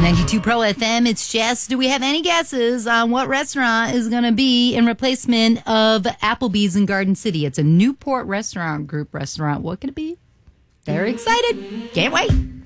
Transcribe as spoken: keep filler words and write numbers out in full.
ninety-two Pro F M, it's Jess. Do we have any guesses on what restaurant is going to be in replacement of Applebee's in Garden City? It's a Newport Restaurant Group restaurant. What could it be? Very excited. Can't wait.